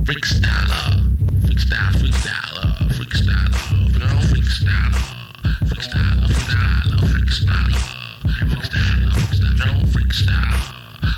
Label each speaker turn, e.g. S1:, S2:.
S1: Freakstyler, freakstyle, freakstyler, freakstyler, no freakstyler, freakstyler, freakstyler, freakstyler, freakstyler, freakstyler, no freakstyler.